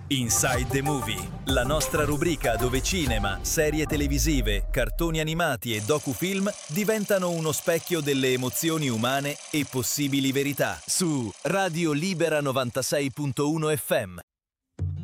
Inside the Movie, la nostra rubrica dove cinema, serie televisive, cartoni animati e docufilm diventano uno specchio delle emozioni umane e possibili verità. Su Radio Libera 96.1 FM.